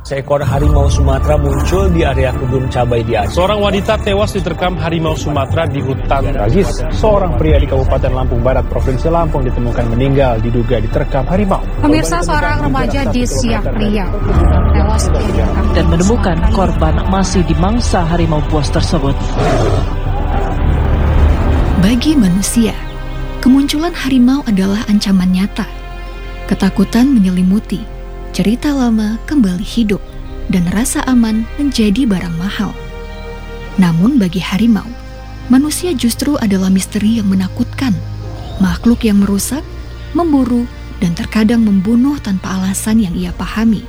Seekor harimau Sumatera muncul di area kebun cabai di Aceh. Seorang wanita tewas diterkam harimau Sumatera di hutan. Tragis, seorang pria di Kabupaten Lampung Barat, Provinsi Lampung ditemukan meninggal diduga diterkam harimau. Pemirsa, seorang remaja di Siak Riau tewas diterkam dan menemukan korban masih dimangsa harimau buas tersebut. Bagi manusia, kemunculan harimau adalah ancaman nyata. Ketakutan menyelimuti. Cerita lama kembali hidup, dan rasa aman menjadi barang mahal. Namun bagi harimau, manusia justru adalah misteri yang menakutkan. Makhluk yang merusak, memburu, dan terkadang membunuh tanpa alasan yang ia pahami.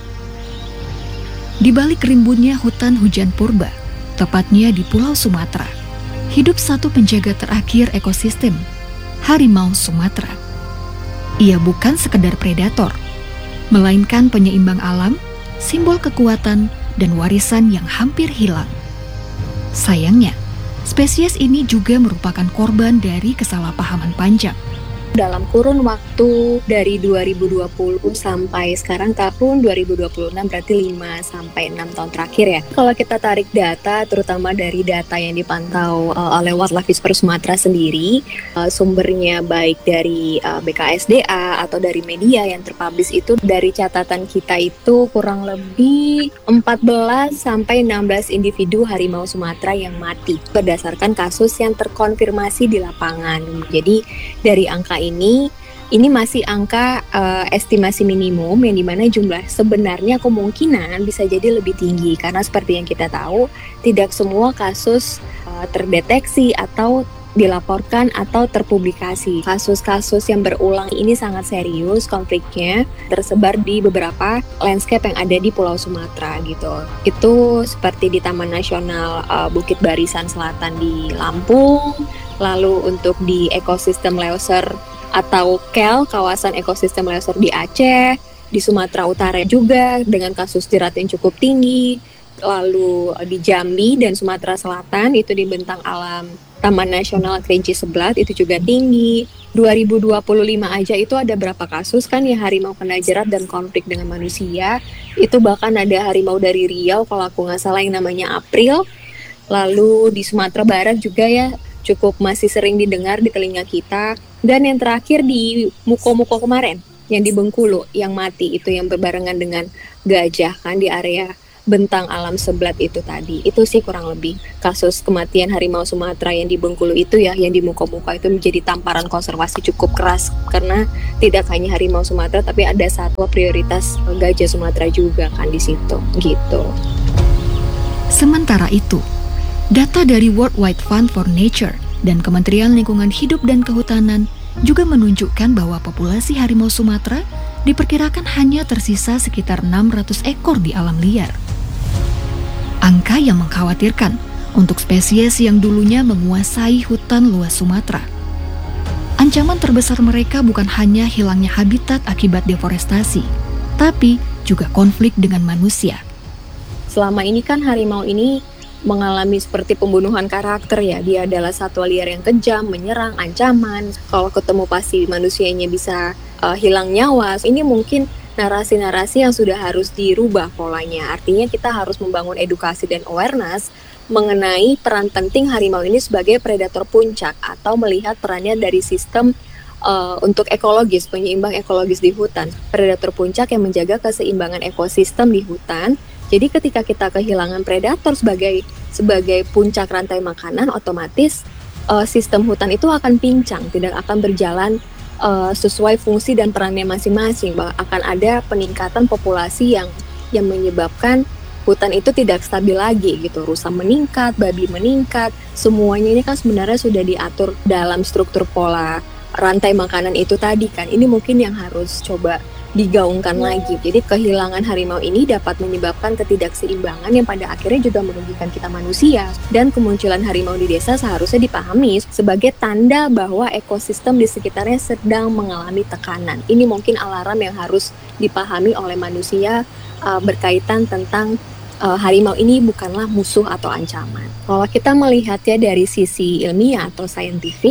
Di balik rimbunnya hutan hujan purba, tepatnya di Pulau Sumatera, hidup satu penjaga terakhir ekosistem, harimau Sumatera. Ia bukan sekedar predator, melainkan penyeimbang alam, simbol kekuatan, dan warisan yang hampir hilang. Sayangnya, spesies ini juga merupakan korban dari kesalahpahaman panjang. Dalam kurun waktu dari 2020 sampai sekarang tahun 2026, berarti 5-6 tahun terakhir ya. Kalau kita tarik data, terutama dari data yang dipantau oleh Wildlife Whisperer Sumatera sendiri, sumbernya baik dari BKSDA atau dari media yang terpublish, itu dari catatan kita itu kurang lebih 14-16 individu harimau Sumatera yang mati berdasarkan kasus yang terkonfirmasi di lapangan. Jadi dari angka ini masih angka estimasi minimum, yang dimana jumlah sebenarnya kemungkinan bisa jadi lebih tinggi, karena seperti yang kita tahu tidak semua kasus terdeteksi atau dilaporkan atau terpublikasi. Kasus-kasus yang berulang ini sangat serius, konfliknya tersebar di beberapa landscape yang ada di Pulau Sumatera gitu. Itu seperti di Taman Nasional Bukit Barisan Selatan di Lampung, lalu untuk di ekosistem Leuser atau KEL, kawasan ekosistem Leuser di Aceh, di Sumatera Utara juga dengan kasus jerat yang cukup tinggi, lalu di Jambi dan Sumatera Selatan itu di bentang alam Taman Nasional Kerinci Seblat itu juga tinggi. 2025 aja itu ada berapa kasus kan ya harimau kena jerat dan konflik dengan manusia. Itu bahkan ada harimau dari Riau kalau aku nggak salah yang namanya April. Lalu di Sumatera Barat juga ya cukup masih sering didengar di telinga kita. Dan yang terakhir di Muko-Muko kemarin yang di Bengkulu yang mati itu yang berbarengan dengan gajah kan di area bentang alam Seblat itu tadi. Itu sih kurang lebih kasus kematian harimau Sumatera yang di Bengkulu itu ya, yang di Muko-Muko itu menjadi tamparan konservasi cukup keras karena tidak hanya harimau Sumatera tapi ada satwa prioritas gajah Sumatera juga kan di situ gitu. Sementara itu, data dari World Wide Fund for Nature dan Kementerian Lingkungan Hidup dan Kehutanan juga menunjukkan bahwa populasi harimau Sumatera diperkirakan hanya tersisa sekitar 600 ekor di alam liar. Angka yang mengkhawatirkan untuk spesies yang dulunya menguasai hutan luas Sumatera. Ancaman terbesar mereka bukan hanya hilangnya habitat akibat deforestasi, tapi juga konflik dengan manusia. Selama ini kan harimau ini mengalami seperti pembunuhan karakter ya. Dia adalah satwa liar yang kejam, menyerang, ancaman. Kalau ketemu pasti manusianya bisa hilang nyawa. Ini mungkin narasi-narasi yang sudah harus dirubah polanya. Artinya kita harus membangun edukasi dan awareness mengenai peran penting harimau ini sebagai predator puncak atau melihat perannya dari sistem untuk ekologis, penyeimbang ekologis di hutan. Predator puncak yang menjaga keseimbangan ekosistem di hutan. Jadi ketika kita kehilangan predator sebagai puncak rantai makanan, otomatis sistem hutan itu akan pincang, tidak akan berjalan sesuai fungsi dan perannya masing-masing. Akan ada peningkatan populasi yang menyebabkan hutan itu tidak stabil lagi gitu. Rusa meningkat, babi meningkat, semuanya ini kan sebenarnya sudah diatur dalam struktur pola rantai makanan itu tadi kan. Ini mungkin yang harus coba digaungkan lagi. Jadi kehilangan harimau ini dapat menyebabkan ketidakseimbangan yang pada akhirnya juga merugikan kita manusia. Dan kemunculan harimau di desa seharusnya dipahami sebagai tanda bahwa ekosistem di sekitarnya sedang mengalami tekanan. Ini mungkin alarm yang harus dipahami oleh manusia berkaitan tentang harimau ini bukanlah musuh atau ancaman. Kalau kita melihatnya dari sisi ilmiah atau saintifik,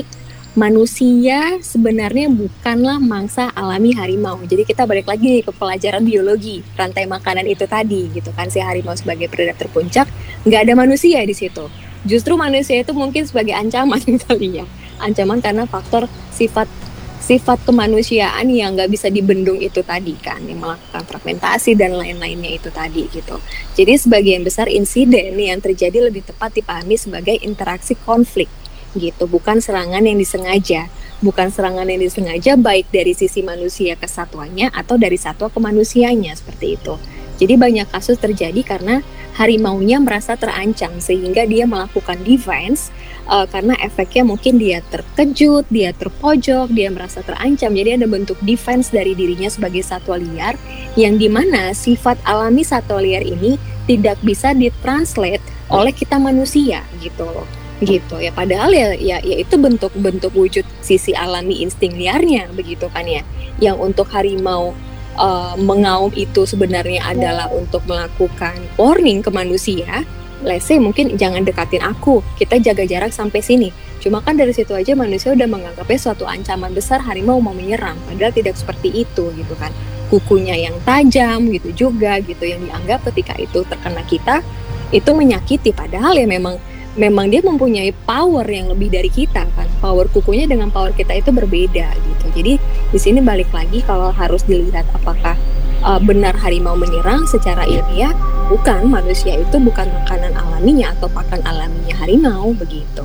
manusia sebenarnya bukanlah mangsa alami harimau. Jadi kita balik lagi ke pelajaran biologi, rantai makanan itu tadi gitu kan, si harimau sebagai predator puncak, nggak ada manusia di situ. Justru manusia itu mungkin sebagai ancaman kali ya. Ancaman karena faktor sifat kemanusiaan yang nggak bisa dibendung itu tadi kan, yang melakukan fragmentasi dan lain-lainnya itu tadi gitu. Jadi sebagian besar insiden yang terjadi lebih tepat dipahami sebagai interaksi konflik gitu, bukan serangan yang disengaja. Bukan serangan yang disengaja baik dari sisi manusia ke satwanya atau dari satwa ke manusianya, seperti itu. Jadi banyak kasus terjadi karena harimaunya merasa terancam sehingga dia melakukan defense karena efeknya mungkin dia terkejut, dia terpojok, dia merasa terancam. Jadi ada bentuk defense dari dirinya sebagai satwa liar yang dimana sifat alami satwa liar ini tidak bisa ditranslate oleh kita manusia gitu loh. Gitu ya, padahal ya itu bentuk wujud sisi alami insting liarnya begitu kan ya. Yang untuk harimau mengaum itu sebenarnya adalah untuk melakukan warning ke manusia. Let's say mungkin jangan dekatin aku, kita jaga jarak sampai sini. Cuma kan dari situ aja manusia udah menganggapnya suatu ancaman besar, harimau mau menyerang. Padahal tidak seperti itu gitu kan. Kukunya yang tajam gitu juga gitu, yang dianggap ketika itu terkena kita itu menyakiti. Padahal ya memang dia mempunyai power yang lebih dari kita kan. Power kukunya dengan power kita itu berbeda gitu. Jadi di sini balik lagi kalau harus dilihat apakah benar harimau menyerang secara ilmiah, bukan, manusia itu bukan makanan alaminya atau pakan alaminya harimau begitu.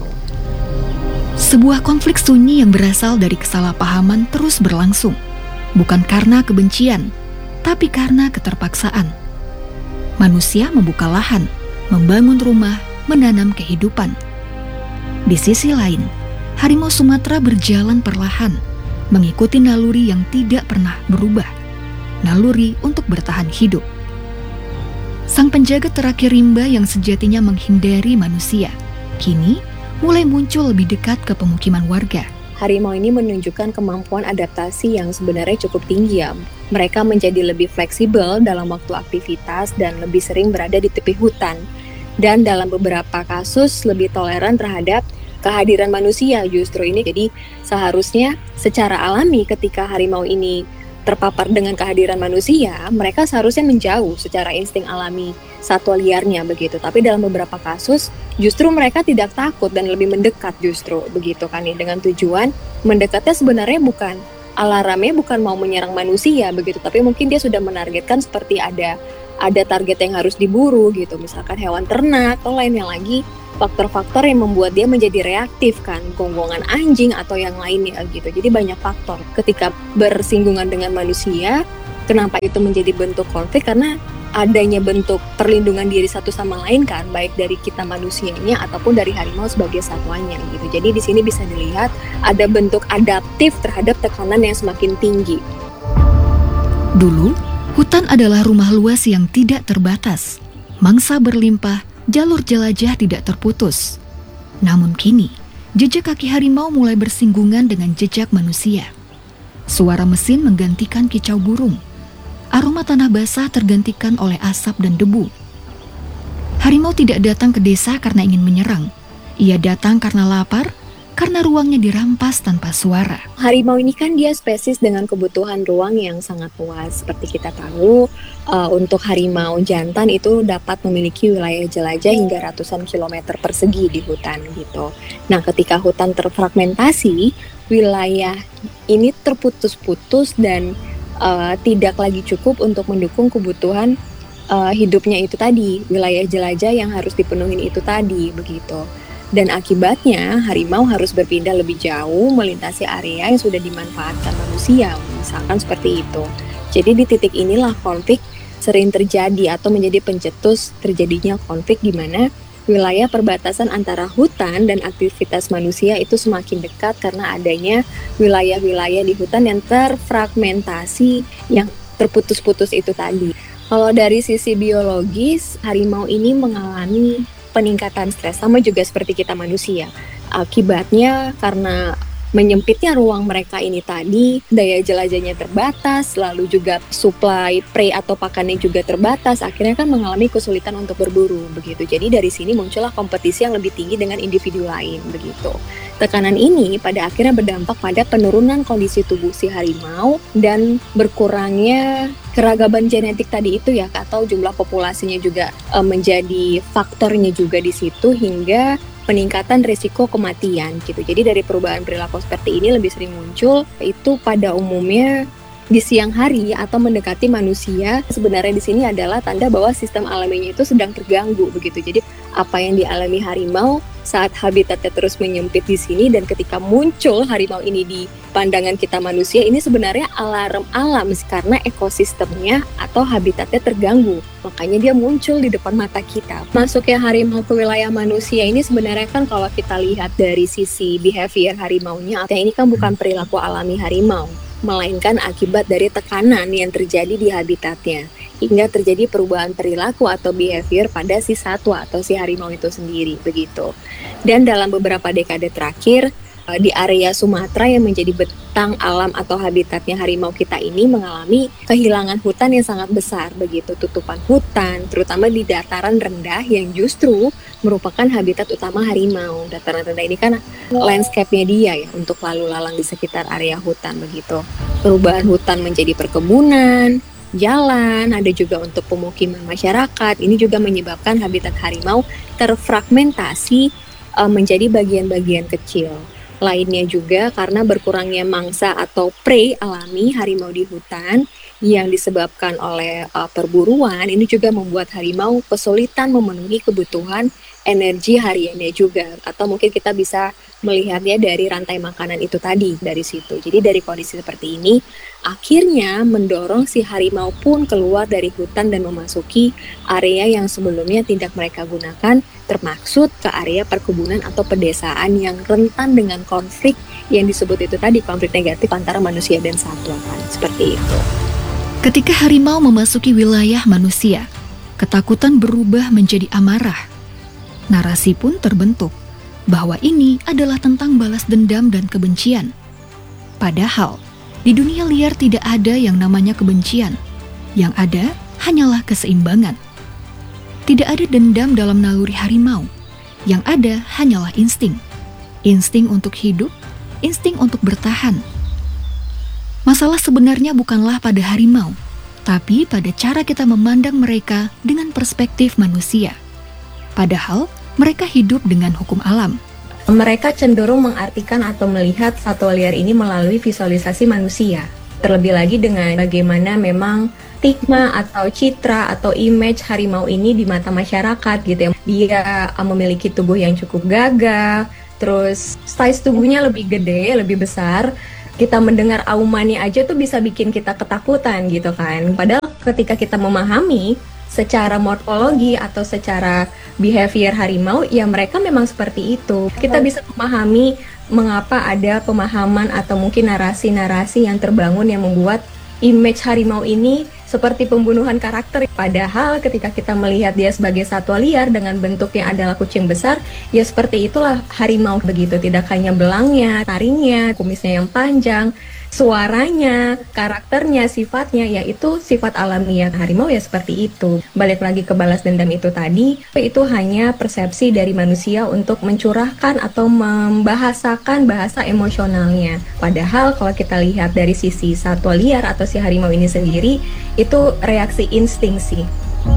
Sebuah konflik sunyi yang berasal dari kesalahpahaman terus berlangsung, bukan karena kebencian, tapi karena keterpaksaan. Manusia membuka lahan, membangun rumah, menanam kehidupan. Di sisi lain, harimau Sumatera berjalan perlahan, mengikuti naluri yang tidak pernah berubah, naluri untuk bertahan hidup. Sang penjaga terakhir rimba yang sejatinya menghindari manusia, kini mulai muncul lebih dekat ke pemukiman warga. Harimau ini menunjukkan kemampuan adaptasi yang sebenarnya cukup tinggi ya. Mereka menjadi lebih fleksibel dalam waktu aktivitas dan lebih sering berada di tepi hutan. Dan dalam beberapa kasus lebih toleran terhadap kehadiran manusia justru ini. Jadi seharusnya secara alami ketika harimau ini terpapar dengan kehadiran manusia, mereka seharusnya menjauh secara insting alami satwa liarnya begitu. Tapi dalam beberapa kasus justru mereka tidak takut dan lebih mendekat justru begitu kan ya, dengan tujuan mendekatnya sebenarnya bukan alarmnya bukan mau menyerang manusia begitu, tapi mungkin dia sudah menargetkan seperti ada target yang harus diburu gitu, misalkan hewan ternak atau lainnya lagi, faktor-faktor yang membuat dia menjadi reaktif kan, gonggongan anjing atau yang lainnya gitu. Jadi banyak faktor ketika bersinggungan dengan manusia. Kenapa itu menjadi bentuk konflik? Karena adanya bentuk perlindungan diri satu sama lain kan, baik dari kita manusianya ataupun dari harimau sebagai satwanya gitu. Jadi di sini bisa dilihat ada bentuk adaptif terhadap tekanan yang semakin tinggi. Dulu, hutan adalah rumah luas yang tidak terbatas, mangsa berlimpah, jalur jelajah tidak terputus. Namun kini, jejak kaki harimau mulai bersinggungan dengan jejak manusia. Suara mesin menggantikan kicau burung. Aroma tanah basah tergantikan oleh asap dan debu. Harimau tidak datang ke desa karena ingin menyerang. Ia datang karena lapar, karena ruangnya dirampas tanpa suara. Harimau ini kan dia spesies dengan kebutuhan ruang yang sangat luas. Seperti kita tahu, untuk harimau jantan itu dapat memiliki wilayah jelajah hingga ratusan kilometer persegi di hutan gitu. Nah, ketika hutan terfragmentasi, wilayah ini terputus-putus dan tidak lagi cukup untuk mendukung kebutuhan hidupnya itu tadi, wilayah jelajah yang harus dipenuhi itu tadi begitu. Dan akibatnya harimau harus berpindah lebih jauh melintasi area yang sudah dimanfaatkan manusia, misalkan seperti itu. Jadi di titik inilah konflik sering terjadi atau menjadi pencetus terjadinya konflik di mana wilayah perbatasan antara hutan dan aktivitas manusia itu semakin dekat karena adanya wilayah-wilayah di hutan yang terfragmentasi, yang terputus-putus itu tadi. Kalau dari sisi biologis, harimau ini mengalami peningkatan stres, sama juga seperti kita manusia. Akibatnya karena menyempitnya ruang mereka ini tadi, daya jelajahnya terbatas, lalu juga supply prey atau pakannya juga terbatas, akhirnya kan mengalami kesulitan untuk berburu begitu. Jadi dari sini muncullah kompetisi yang lebih tinggi dengan individu lain begitu. Tekanan ini pada akhirnya berdampak pada penurunan kondisi tubuh si harimau dan berkurangnya keragaman genetik tadi itu ya, atau jumlah populasinya juga menjadi faktornya juga di situ hingga peningkatan risiko kematian gitu. Jadi dari perubahan perilaku seperti ini lebih sering muncul itu pada umumnya di siang hari atau mendekati manusia. Sebenarnya di sini adalah tanda bahwa sistem alaminya itu sedang terganggu begitu. Jadi apa yang dialami harimau saat habitatnya terus menyempit di sini dan ketika muncul harimau ini di pandangan kita manusia, ini sebenarnya alarm alam karena ekosistemnya atau habitatnya terganggu. Makanya dia muncul di depan mata kita. Masuknya harimau ke wilayah manusia ini sebenarnya kan kalau kita lihat dari sisi behavior harimaunya, artinya ini kan bukan perilaku alami harimau, melainkan akibat dari tekanan yang terjadi di habitatnya hingga terjadi perubahan perilaku atau behavior pada si satwa atau si harimau itu sendiri begitu. Dan dalam beberapa dekade terakhir di area Sumatera yang menjadi bentang alam atau habitatnya harimau kita ini mengalami kehilangan hutan yang sangat besar begitu, tutupan hutan terutama di dataran rendah yang justru merupakan habitat utama harimau. Dataran rendah ini kan landscape-nya dia ya untuk lalu lalang di sekitar area hutan begitu. Perubahan hutan menjadi perkebunan, jalan, ada juga untuk pemukiman masyarakat. Ini juga menyebabkan habitat harimau terfragmentasi menjadi bagian-bagian kecil. Lainnya juga karena berkurangnya mangsa atau prey alami harimau di hutan yang disebabkan oleh perburuan, ini juga membuat harimau kesulitan memenuhi kebutuhan energi hariannya juga, atau mungkin kita bisa melihatnya dari rantai makanan itu tadi dari situ. Jadi dari kondisi seperti ini akhirnya mendorong si harimau pun keluar dari hutan dan memasuki area yang sebelumnya tidak mereka gunakan, termaksud ke area perkebunan atau pedesaan yang rentan dengan konflik yang disebut itu tadi, konflik negatif antara manusia dan satwa kan, seperti itu. Ketika harimau memasuki wilayah manusia, ketakutan berubah menjadi amarah. Narasi pun terbentuk bahwa ini adalah tentang balas dendam dan kebencian. Padahal, di dunia liar tidak ada yang namanya kebencian. Yang ada hanyalah keseimbangan. Tidak ada dendam dalam naluri harimau. Yang ada hanyalah insting. Insting untuk hidup, insting untuk bertahan. Masalah sebenarnya bukanlah pada harimau, tapi pada cara kita memandang mereka dengan perspektif manusia. Padahal, mereka hidup dengan hukum alam. Mereka cenderung mengartikan atau melihat satwa liar ini melalui visualisasi manusia. Terlebih lagi dengan bagaimana memang stigma atau citra atau image harimau ini di mata masyarakat gitu ya. Dia memiliki tubuh yang cukup gagah, terus size tubuhnya lebih gede, lebih besar. Kita mendengar aumannya aja tuh bisa bikin kita ketakutan gitu kan. Padahal ketika kita memahami secara morfologi atau secara behavior harimau, ya mereka memang seperti itu. Kita bisa memahami mengapa ada pemahaman atau mungkin narasi-narasi yang terbangun yang membuat image harimau ini seperti pembunuhan karakter. Padahal ketika kita melihat dia sebagai satwa liar dengan bentuk yang adalah kucing besar, ya seperti itulah harimau begitu. Tidak hanya belangnya, taringnya, kumisnya yang panjang, suaranya, karakternya, sifatnya, yaitu sifat alamiah harimau ya seperti itu. Balik lagi ke balas dendam itu tadi, itu hanya persepsi dari manusia untuk mencurahkan atau membahasakan bahasa emosionalnya. Padahal kalau kita lihat dari sisi satwa liar atau si harimau ini sendiri, itu reaksi insting sih.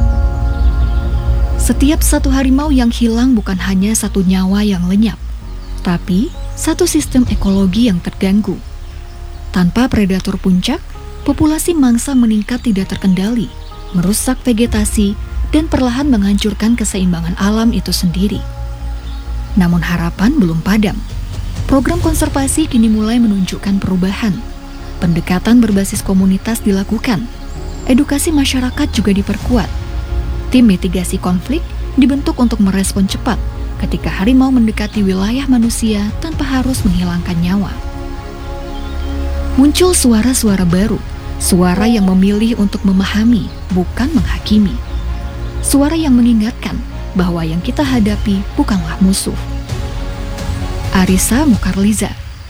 Setiap satu harimau yang hilang bukan hanya satu nyawa yang lenyap, tapi satu sistem ekologi yang terganggu. Tanpa predator puncak, populasi mangsa meningkat tidak terkendali, merusak vegetasi, dan perlahan menghancurkan keseimbangan alam itu sendiri. Namun harapan belum padam. Program konservasi kini mulai menunjukkan perubahan. Pendekatan berbasis komunitas dilakukan. Edukasi masyarakat juga diperkuat. Tim mitigasi konflik dibentuk untuk merespon cepat ketika harimau mendekati wilayah manusia tanpa harus menghilangkan nyawa. Muncul suara-suara baru, suara yang memilih untuk memahami, bukan menghakimi. Suara yang mengingatkan bahwa yang kita hadapi bukanlah musuh. Arisa Mukarliza,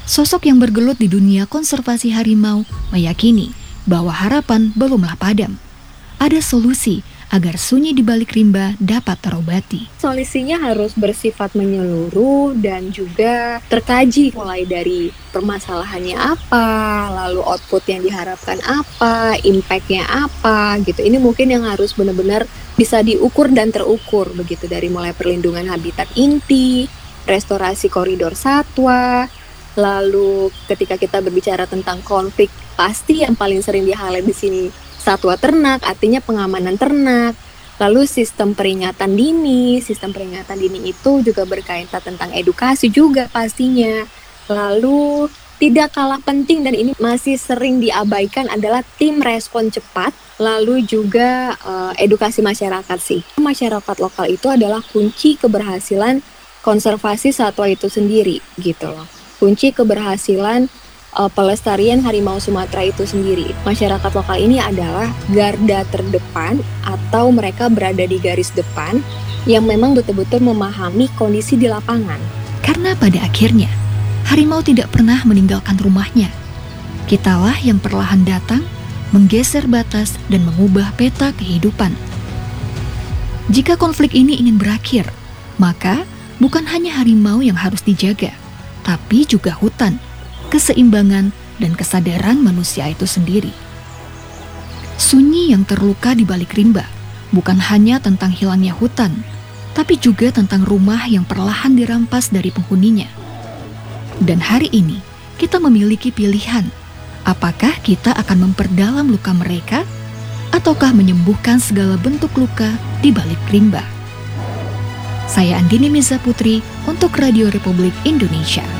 Sosok yang bergelut di dunia konservasi harimau meyakini bahwa harapan belumlah padam. Ada solusi agar sunyi di balik rimba dapat terobati. Solusinya harus bersifat menyeluruh dan juga terkaji, mulai dari permasalahannya apa, lalu output yang diharapkan apa, impact-nya apa gitu. Ini mungkin yang harus benar-benar bisa diukur dan terukur begitu, dari mulai perlindungan habitat inti, restorasi koridor satwa, lalu ketika kita berbicara tentang konflik, pasti yang paling sering di-highlight di sini satwa ternak, artinya pengamanan ternak. Lalu sistem peringatan dini itu juga berkaitan tentang edukasi juga pastinya. Lalu tidak kalah penting dan ini masih sering diabaikan adalah tim respon cepat. Lalu juga edukasi masyarakat sih. Masyarakat lokal itu adalah kunci keberhasilan konservasi satwa itu sendiri gitu loh. Kunci keberhasilan pelestarian harimau Sumatera itu sendiri. Masyarakat lokal ini adalah garda terdepan atau mereka berada di garis depan yang memang betul-betul memahami kondisi di lapangan. Karena pada akhirnya, harimau tidak pernah meninggalkan rumahnya. Kitalah yang perlahan datang, menggeser batas dan mengubah peta kehidupan. Jika konflik ini ingin berakhir, maka bukan hanya harimau yang harus dijaga, tapi juga hutan, keseimbangan, dan kesadaran manusia itu sendiri. Sunyi yang terluka di balik rimba bukan hanya tentang hilangnya hutan, tapi juga tentang rumah yang perlahan dirampas dari penghuninya. Dan hari ini, kita memiliki pilihan. Apakah kita akan memperdalam luka mereka, ataukah menyembuhkan segala bentuk luka di balik rimba? Saya Andini Miza Putri untuk Radio Republik Indonesia.